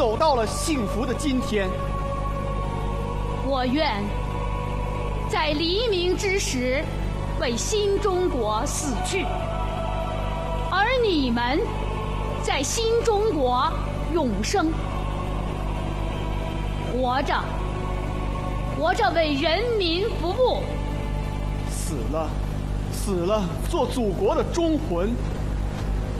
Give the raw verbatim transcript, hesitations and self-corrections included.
走到了幸福的今天。 我愿在黎明之时为新中国死去，而你们在新中国永生。活着，活着为人民服务。 死了，死了，做祖国的忠魂。